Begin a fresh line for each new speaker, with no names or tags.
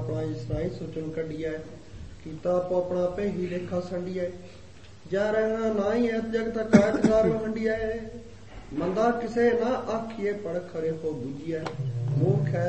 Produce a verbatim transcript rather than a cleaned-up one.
ਆਪਣਾ ਇਸਰਾਈ ਸੋਚਣ ਕੱਢੀਐ, ਕੀਤਾ ਆਪੋ ਆਪਣਾ ਆਪੇ ਹੀ ਲੇਖਾ ਸੰਡੀਐ। ਜਾ ਰਹਿਣਾ ਨਾ ਹੀ ਐਤ ਜਗਤ ਕਾਇਤਕਾਰ ਵੰਡੀਐ, ਮੰਦਾ ਕਿਸੇ ਨਾ ਆਖੀਏ ਪੜ ਖਰੇ ਹੋ ਬੁਝੀਐ। ਮੂਰਖ ਹੈ